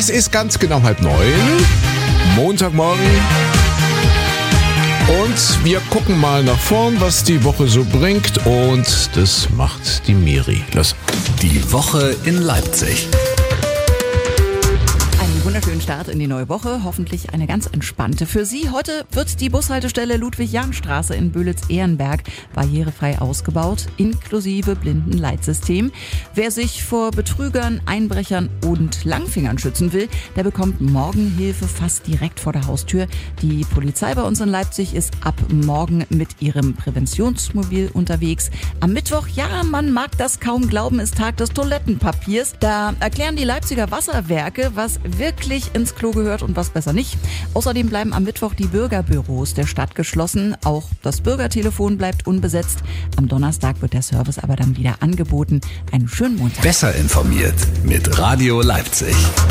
Es ist ganz genau 8:30, Montagmorgen. Und wir gucken mal nach vorn, was die Woche so bringt. Und das macht die Miri. Los. Die Woche in Leipzig. Einen wunderschönen Start in die neue Woche, hoffentlich eine ganz entspannte für Sie. Heute wird die Bushaltestelle Ludwig-Jahn-Straße in Böhlitz-Ehrenberg barrierefrei ausgebaut, inklusive Blindenleitsystem. Wer sich vor Betrügern, Einbrechern und Langfingern schützen will, der bekommt morgen Hilfe fast direkt vor der Haustür. Die Polizei bei uns in Leipzig ist ab morgen mit ihrem Präventionsmobil unterwegs. Am Mittwoch, ja, man mag das kaum glauben, ist Tag des Toilettenpapiers. Da erklären die Leipziger Wasserwerke, was wirklich ins Klo gehört und was besser nicht. Außerdem bleiben am Mittwoch die Bürgerbüros der Stadt geschlossen. Auch das Bürgertelefon bleibt unbesetzt. Am Donnerstag wird der Service aber dann wieder angeboten. Einen schönen Montag. Besser informiert mit Radio Leipzig.